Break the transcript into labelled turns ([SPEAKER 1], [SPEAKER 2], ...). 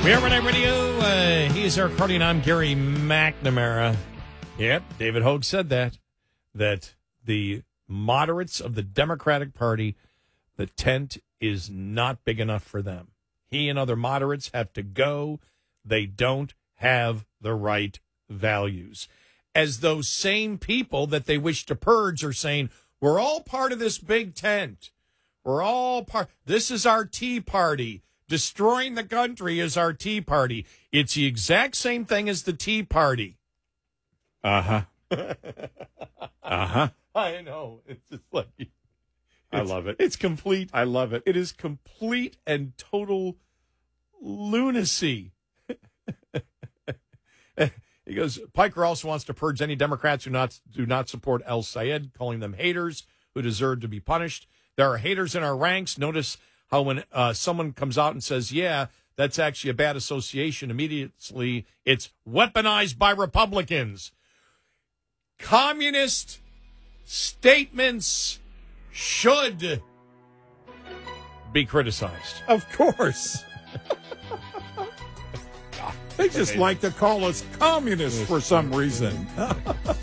[SPEAKER 1] We are Renee Radio. He is Eric Hardy, and I'm Gary McNamara. Yep, David Hogue said that the moderates of the Democratic Party, the tent is not big enough for them. He and other moderates have to go. They don't have the right values. As those same people that they wish to purge are saying, we're all part of this big tent. We're all part. This is our Tea Party. Destroying the country is our Tea Party. It's the exact same thing as the Tea Party.
[SPEAKER 2] Uh-huh.
[SPEAKER 1] I know. It's just like...
[SPEAKER 2] I love it.
[SPEAKER 1] It's complete.
[SPEAKER 2] I love it.
[SPEAKER 1] It is complete and total lunacy. He goes, Piker also wants to purge any Democrats who do not support El Sayed, calling them haters who deserve to be punished. There are haters in our ranks. Notice how when someone comes out and says, yeah, that's actually a bad association, immediately it's weaponized by Republicans. Communist statements should be criticized.
[SPEAKER 2] Of course. They just like to call us communists for some reason.